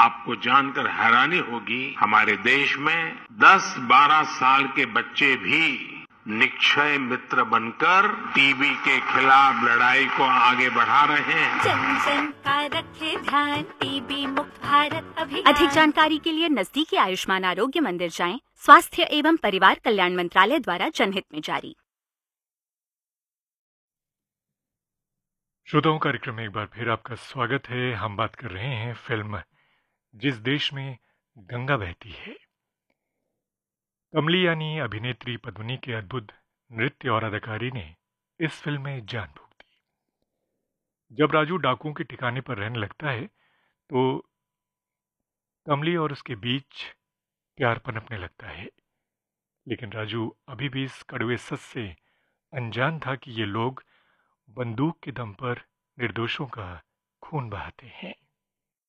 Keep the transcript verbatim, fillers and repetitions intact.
आपको जानकर हैरानी होगी, हमारे देश में दस बारह साल के बच्चे भी निक्षय मित्र बनकर टीबी के खिलाफ लड़ाई को आगे बढ़ा रहे हैं। जन जन का रखे ध्यान, टीबी मुक्त भारत अभियान। अधिक जानकारी के लिए नजदीकी आयुष्मान आरोग्य मंदिर जाएं। स्वास्थ्य एवं परिवार कल्याण मंत्रालय द्वारा जनहित में जारी। श्रोताओं, कार्यक्रम में एक बार फिर आपका स्वागत है। हम बात कर रहे हैं फिल्म जिस देश में गंगा बहती है। कमली यानी अभिनेत्री पद्मिनी के अद्भुत नृत्य और अदाकारी ने इस फिल्म में जान फूंक दी। जब राजू डाकुओं के ठिकाने पर रहने लगता है तो कमली और उसके बीच प्यार पनपने लगता है, लेकिन राजू अभी भी इस कड़वे सच से अनजान था कि ये लोग बंदूक के दम पर निर्दोषों का खून बहाते हैं।